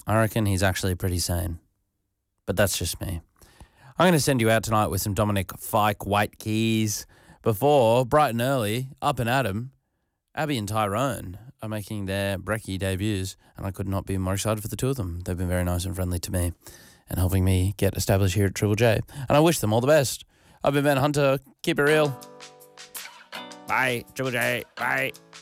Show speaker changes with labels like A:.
A: I reckon he's actually pretty sane. But that's just me. I'm going to send you out tonight with some Dominic Fike White Keys. Before, bright and early, Up and Adam, Abby and Tyrone are making their brekkie debuts, and I could not be more excited for the two of them. They've been very nice and friendly to me and helping me get established here at Triple J. And I wish them all the best. I've been Ben Hunter. Keep it real. Bye, Triple J. Bye.